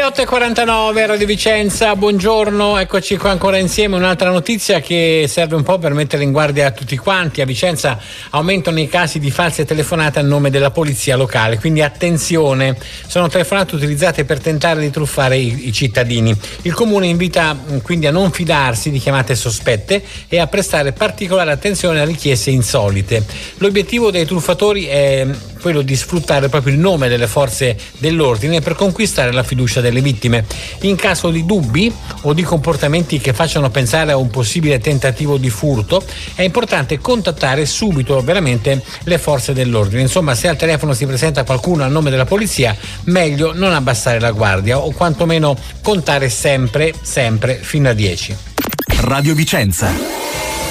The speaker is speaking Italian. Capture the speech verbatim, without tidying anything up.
otto e quarantanove, Radio Vicenza, buongiorno, eccoci qua ancora insieme. Un'altra notizia che serve un po' per mettere in guardia tutti quanti. A Vicenza aumentano i casi di false telefonate a nome della polizia locale, quindi attenzione, sono telefonate utilizzate per tentare di truffare i, i cittadini. Il comune invita quindi a non fidarsi di chiamate sospette e a prestare particolare attenzione a richieste insolite. L'obiettivo dei truffatori è quello di sfruttare proprio il nome delle forze dell'ordine per conquistare la fiducia delle vittime. In caso di dubbi o di comportamenti che facciano pensare a un possibile tentativo di furto, è importante contattare subito veramente le forze dell'ordine. Insomma, se al telefono si presenta qualcuno a nome della polizia, meglio non abbassare la guardia o quantomeno contare sempre, sempre fino a dieci. Radio Vicenza.